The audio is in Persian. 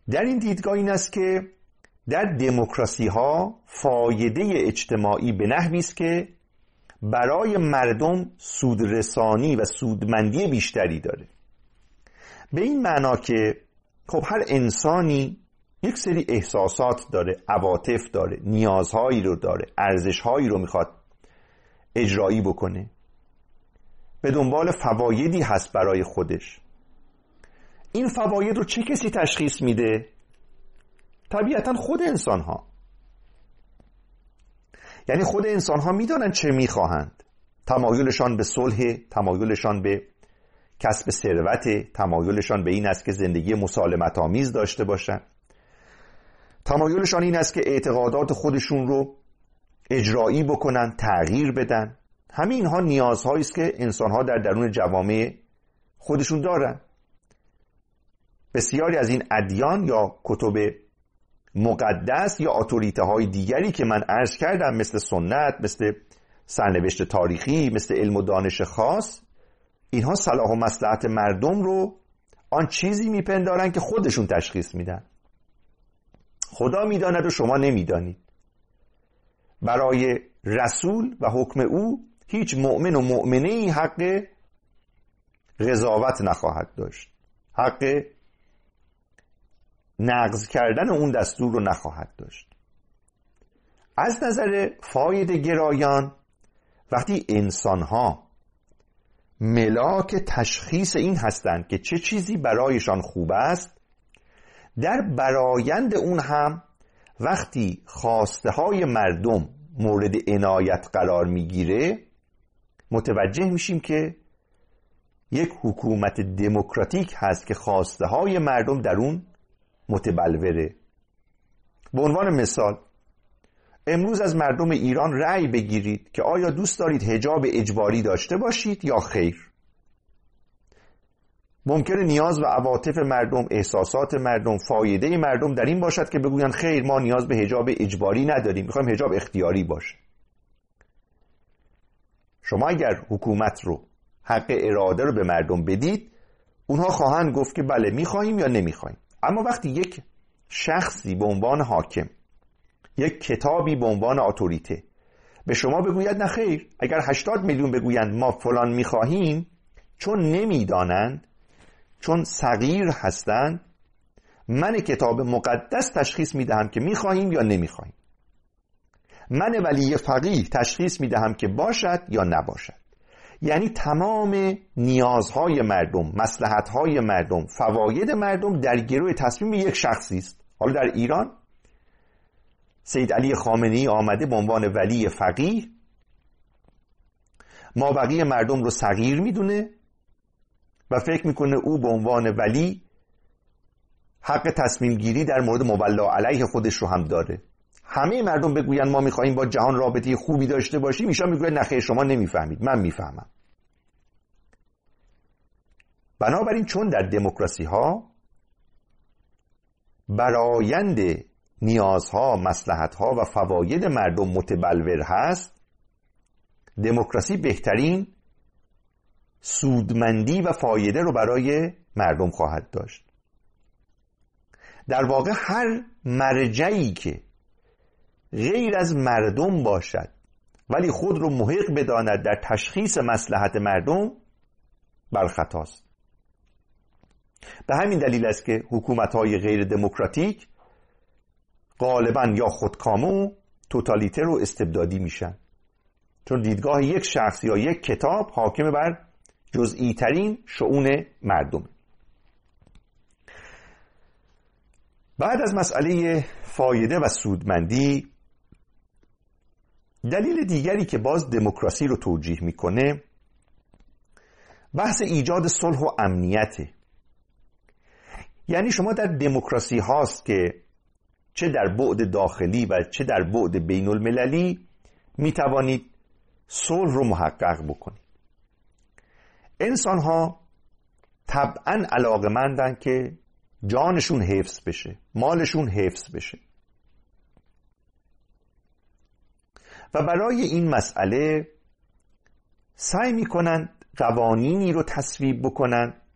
در این دیدگاه این است که در دموکراسی ها فایده اجتماعی به نحوی است که برای مردم سودرسانی و سودمندی بیشتری داره. به این معنا که خب هر انسانی یک سری احساسات داره، عواطف داره، نیازهایی رو داره، ارزشهایی رو میخواد اجرایی بکنه، به دنبال فوایدی هست برای خودش. این فواید رو چه کسی تشخیص میده؟ طبیعتا خود انسان ها. یعنی خود انسان ها میدونن چه میخواهند. تمایلشان به صلح، تمایلشان به کسب ثروت، تمایلشان به این است که زندگی مسالمت آمیز داشته باشن، تمایلشان این است که اعتقادات خودشون رو اجرایی بکنن، تغییر بدن. همه اینها نیازهایی است که انسان‌ها در درون جوامع خودشون دارن. بسیاری از این ادیان یا کتب مقدس یا اتوریته های دیگری که من عرض کردم، مثل سنت، مثل سرنوشت تاریخی، مثل علم و دانش خاص، اینها صلاح و مصلحت مردم رو آن چیزی میپندارن که خودشون تشخیص میدن. خدا میداند و شما نمیدانید. برای رسول و حکم او هیچ مؤمن و مؤمنه‌ای حق قضاوت نخواهد داشت، حق نقض کردن اون دستور رو نخواهد داشت. از نظر فایده گرایان، وقتی انسان‌ها ملاک تشخیص این هستند که چه چیزی برایشان خوب است، در برایند اون هم وقتی خواسته های مردم مورد عنایت قرار میگیره، متوجه میشیم که یک حکومت دموکراتیک هست که خواسته های مردم در اون متبلوره. به عنوان مثال، امروز از مردم ایران رأی بگیرید که آیا دوست دارید حجاب اجباری داشته باشید یا خیر. ممکنه نیاز و عواطف مردم، احساسات مردم، فایده مردم در این باشد که بگویند خیر، ما نیاز به حجاب اجباری نداریم، میخوایم حجاب اختیاری باشه. شما اگر حکومت رو، حق اراده رو به مردم بدید، اونها خواهند گفت که بله میخواهیم یا نمیخواهیم. اما وقتی یک شخصی به عنوان حاکم، یک کتابی به عنوان اتوریته به شما بگوید نه خیر، اگر 80 میلیون بگویند ما فلان میخواهیم، چون نمیدانند، چون صغیر هستند، من کتاب مقدس تشخیص میدهم که میخواهیم یا نمیخواهیم. من ولی فقیه تشخیص میدهم که باشد یا نباشد. یعنی تمام نیازهای مردم، مصلحتهای مردم، فواید مردم در گروه تصمیم یک شخصی است. حالا در ایران سید علی خامنه‌ای آمده به عنوان ولی فقیه، ما بقیه مردم رو صغیر میدونه و فکر میکنه او به عنوان ولی حق تصمیم گیری در مورد مولا علیه خودش رو هم داره. همه مردم بگوین ما میخواییم با جهان رابطه خوبی داشته باشیم، ایشان میگوید نه خیر، شما نمیفهمید، من میفهمم. بنابراین چون در دموکراسی ها برآیند نیازها، مصلحتها و فواید مردم متبلور هست، دموکراسی بهترین سودمندی و فایده رو برای مردم خواهد داشت. در واقع هر مرجعی که غیر از مردم باشد ولی خود رو محق بداند در تشخیص مصلحت مردم، بر خطاست. به همین دلیل است که حکومت‌های غیر دموکراتیک غالباً یا خودکامه و توتالیتر و استبدادی میشن، چون دیدگاه یک شخص یا یک کتاب حاکم بر جزئی ترین شؤون مردم. بعد از مسئله فایده و سودمندی، دلیل دیگری که باز دموکراسی رو توجیه میکنه بحث ایجاد صلح و امنیته. یعنی شما در دموکراسی هاست که چه در بعد داخلی و چه در بعد بین المللی می توانید صلح رو محقق بکنید. انسان ها طبعاً علاقه‌مندن که جانشون حفظ بشه، مالشون حفظ بشه و برای این مسئله سعی می کنند قوانینی رو تصویب بکنن